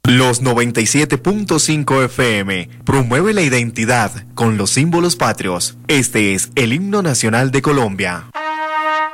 Los 97.5 FM promueve la identidad con los símbolos patrios. Este es el himno nacional de Colombia.